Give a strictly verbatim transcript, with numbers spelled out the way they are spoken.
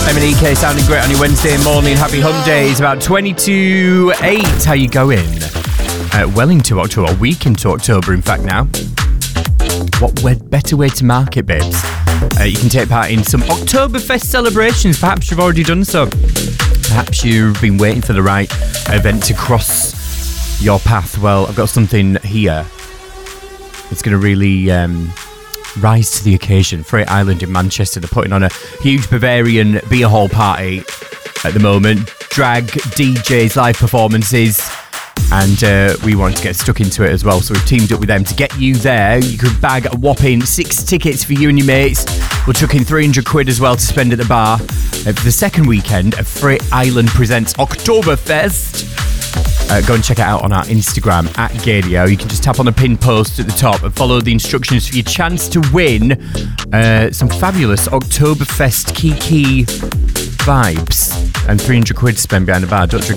M and E K sounding great on your Wednesday morning. Happy Hump Day. It's about twenty to eight. How you going? Uh, well into October, a week into October, in fact, now. What way, better way to mark it, babes? Uh, you can take part in some Oktoberfest celebrations. Perhaps you've already done so. Perhaps you've been waiting for the right event to cross your path. Well, I've got something here. It's going to really um, rise to the occasion. Freight Island in Manchester, they're putting on a huge Bavarian beer hall party at the moment. Drag, D Js, live performances. And uh, we wanted to get stuck into it as well, so we've teamed up with them to get you there. You could bag a whopping six tickets for you and your mates. We're chucking three hundred quid as well to spend at the bar. Uh, for the second weekend of Freight Island Presents Oktoberfest. Uh, go and check it out on our Instagram, at Gadio. You can just tap on the pinned post at the top and follow the instructions for your chance to win uh, some fabulous Oktoberfest Kiki vibes. And three hundred quid to spend behind the bar. Don't drink